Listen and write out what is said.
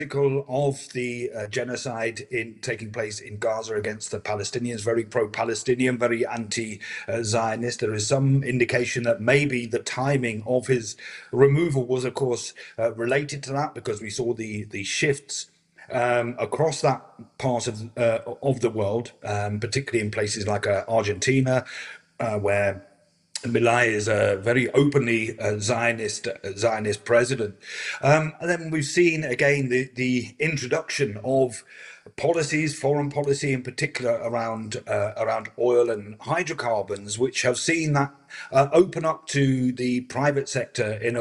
of the genocide taking place in Gaza against the Palestinians, very pro-Palestinian, very anti-Zionist. There is some indication that maybe the timing of his removal was, of course, related to that, because we saw the shifts across that part of the world, particularly in places like Argentina, where Milei is a very openly Zionist president. And then we've seen again the introduction of policies, foreign policy in particular, around oil and hydrocarbons, which have seen that open up to the private sector in a